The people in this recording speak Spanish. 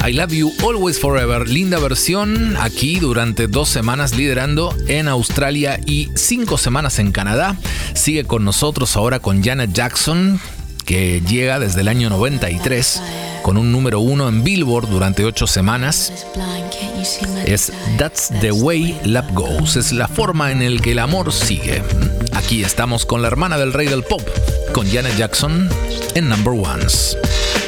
I Love You Always Forever, linda versión, aquí durante 2 semanas liderando en Australia y 5 semanas en Canadá. Sigue con nosotros ahora con Janet Jackson, que llega desde el año 93 con un número 1 en Billboard durante 8 semanas. Es That's the Way Love Goes, es la forma en la que el amor sigue. Aquí estamos con la hermana del rey del pop, con Janet Jackson en Number Ones.